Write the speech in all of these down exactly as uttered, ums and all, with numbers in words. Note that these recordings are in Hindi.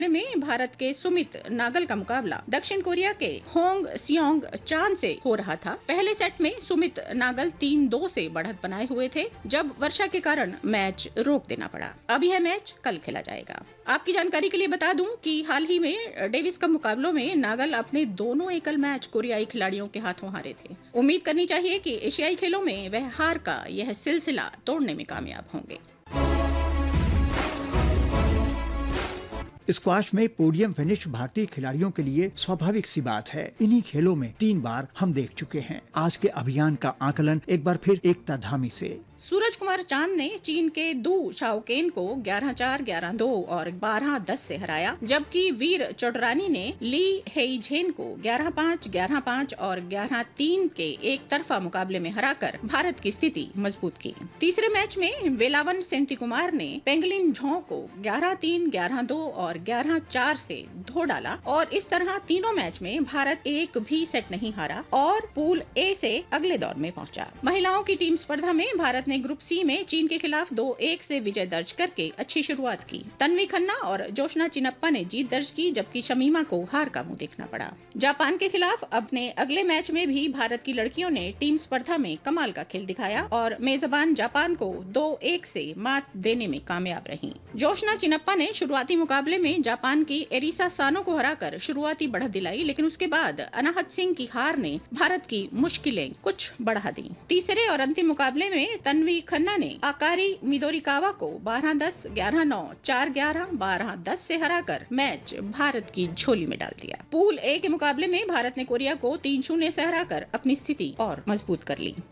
में भारत के सुमित नागल का मुकाबला दक्षिण कोरिया के होंग सियोंग चान से हो रहा था। पहले सेट में सुमित नागल तीन दो से बढ़त बनाए हुए थे, जब वर्षा के कारण मैच रोक देना पड़ा। अब यह मैच कल खेला जाएगा। आपकी जानकारी के लिए बता दूं कि हाल ही में डेविस कप मुकाबलों में नागल अपने दोनों एकल मैच कोरियाई खिलाड़ियों के हाथों हारे थे। उम्मीद करनी चाहिए कि एशियाई खेलों में वह हार का यह सिलसिला तोड़ने में कामयाब होंगे। स्क्वाश में पोडियम फिनिश भारतीय खिलाड़ियों के लिए स्वाभाविक सी बात है। इन्हीं खेलों में तीन बार हम देख चुके हैं। आज के अभियान का आकलन एक बार फिर एकता धामी से। सूरज कुमार चांद ने चीन के दू शाओकेन को ग्यारह चार, ग्यारह दो और बारह दस से हराया, जबकि वीर चोडरानी ने ली हेइझेन को ग्यारह पाँच, ग्यारह पाँच और ग्यारह तीन के एक तरफा मुकाबले में हराकर भारत की स्थिति मजबूत की। तीसरे मैच में वेलावन सेंती कुमार ने पेंगलिन झों को ग्यारह तीन, ग्यारह दो और ग्यारह चार से धो डाला और इस तरह तीनों मैच में भारत एक भी सेट नहीं हारा और पूल ए से अगले दौर में पहुंचा। महिलाओं की टीम स्पर्धा में भारत ने ग्रुप सी में चीन के खिलाफ दो एक से विजय दर्ज करके अच्छी शुरुआत की। तन्वी खन्ना और जोशना चिनप्पा ने जीत दर्ज की, जबकि शमीमा को हार का मुंह देखना पड़ा। जापान के खिलाफ अपने अगले मैच में भी भारत की लड़कियों ने टीम स्पर्धा में कमाल का खेल दिखाया और मेजबान जापान को दो एक से मात देने में कामयाब रही। जोशना चिनप्पा ने शुरुआती मुकाबले में जापान की एरिसा सानो को हराकर शुरुआती बढ़त दिलाई, लेकिन उसके बाद अनाहत सिंह की हार ने भारत की मुश्किलें कुछ बढ़ा दी। तीसरे और अंतिम मुकाबले में तन्वी खन्ना ने आकारी मिदोरिकावा को बारह दस, ग्यारह नौ, चार ग्यारह, बारह दस से हराकर मैच भारत की झोली में डाल दिया। पूल ए के मुकाबले में भारत ने कोरिया को तीन शून्य से हराकर अपनी स्थिति और मजबूत कर ली।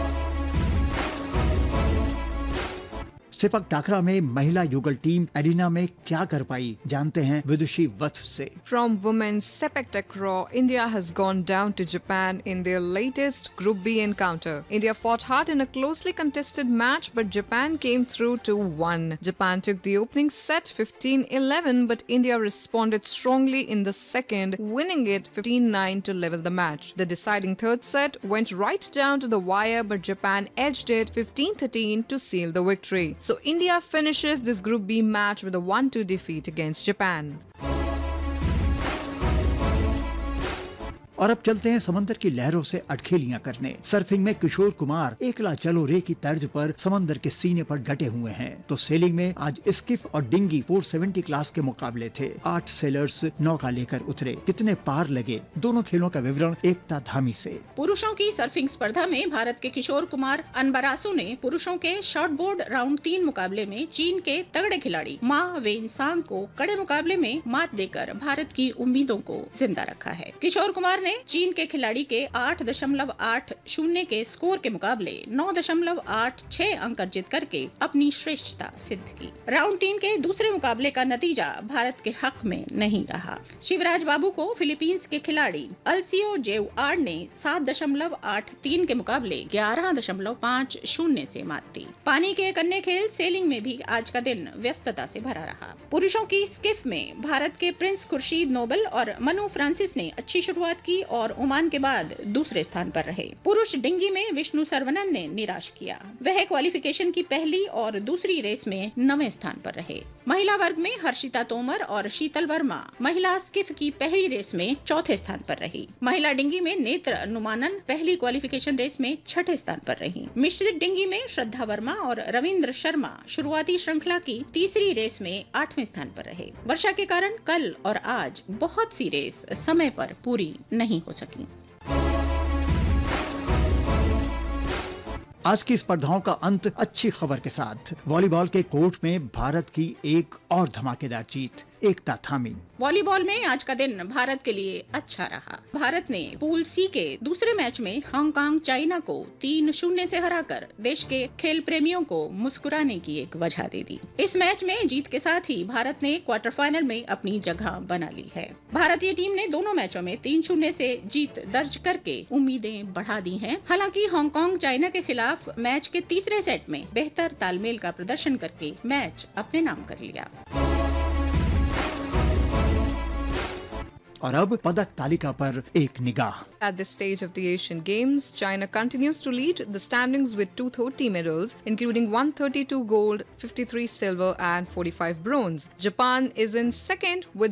सेपक टाकरा में महिला युगल टीम एरिना में क्या कर पाई, जानते हैं विदुषी वत्स से। From women's sepak takraw, India has gone down to Japan in their latest Group B encounter. India fought hard in a closely contested match, but Japan came through two one. Japan took the opening set fifteen eleven, but India responded strongly in the second, winning it fifteen nine to level the match. The deciding third set went right down to the wire, but Japan edged it fifteen thirteen to seal the victory. So India finishes this Group B match with a one two defeat against Japan. और अब चलते हैं समंदर की लहरों से अटखेलियां करने। सर्फिंग में किशोर कुमार एकला चलो रे की तर्ज पर समंदर के सीने पर डटे हुए हैं, तो सेलिंग में आज स्किफ और डिंगी चार सौ सत्तर क्लास के मुकाबले थे। आठ सेलर्स नौका लेकर उतरे, कितने पार लगे, दोनों खेलों का विवरण एकता धामी से। पुरुषों की सर्फिंग स्पर्धा में भारत के किशोर कुमार अनबरासो ने पुरुषों के शॉर्ट बोर्ड राउंड तीन मुकाबले में चीन के तगड़े खिलाड़ी मा वेनसांग को कड़े मुकाबले में मात देकर भारत की उम्मीदों को जिंदा रखा है। किशोर कुमार ने चीन के खिलाड़ी के आठ दशमलव आठ शून्य के स्कोर के मुकाबले नौ दशमलव आठ छह अंक अर्जित करके अपनी श्रेष्ठता सिद्ध की। राउंड तीन के दूसरे मुकाबले का नतीजा भारत के हक में नहीं रहा। शिवराज बाबू को फिलीपींस के खिलाड़ी अल्सियो जेवआर्ड ने सात दशमलव आठ तीन के मुकाबले ग्यारह दशमलव पाँच शून्य से मात दी। पानी के एक अन्य खेल सेलिंग में भी आज का दिन व्यस्तता से भरा रहा। पुरुषों की स्किफ में भारत के प्रिंस खुर्शीद नोबल और मनु फ्रांसिस ने अच्छी शुरुआत की और ओमान के बाद दूसरे स्थान पर रहे। पुरुष डिंगी में विष्णु सरवनन ने निराश किया, वह क्वालिफिकेशन की पहली और दूसरी रेस में नवें स्थान पर रहे। महिला वर्ग में हर्षिता तोमर और शीतल वर्मा महिला स्किफ की पहली रेस में चौथे स्थान पर रही। महिला डिंगी में नेत्र अनुमानन पहली क्वालिफिकेशन रेस में छठे स्थान पर रही। मिश्रित डिंगी में श्रद्धा वर्मा और रविंद्र शर्मा शुरुआती श्रृंखला की तीसरी रेस में आठवें स्थान पर रहे। वर्षा के कारण कल और आज बहुत सी रेस समय पर पूरी नहीं हो सकी। आज की स्पर्धाओं का अंत अच्छी खबर के साथ। वॉलीबॉल के कोर्ट में भारत की एक और धमाकेदार जीत, एकता थामी। वॉलीबॉल में आज का दिन भारत के लिए अच्छा रहा। भारत ने पूल सी के दूसरे मैच में हांगकांग चाइना को तीन शून्य से हराकर देश के खेल प्रेमियों को मुस्कुराने की एक वजह दे दी। इस मैच में जीत के साथ ही भारत ने क्वार्टर फाइनल में अपनी जगह बना ली है। भारतीय टीम ने दोनों मैचों में तीन शून्य से जीत दर्ज करके उम्मीदें बढ़ा दी हैं। हालांकि हांगकांग चाइना के खिलाफ मैच के तीसरे सेट में बेहतर तालमेल का प्रदर्शन करके मैच अपने नाम कर लिया। और अब पदक तालिका पर एक निगाह। At this stage of the Asian Games, China continues to lead the standings with two hundred thirty medals, including one hundred thirty-two gold, fifty-three silver and forty-five bronze. Japan is in second with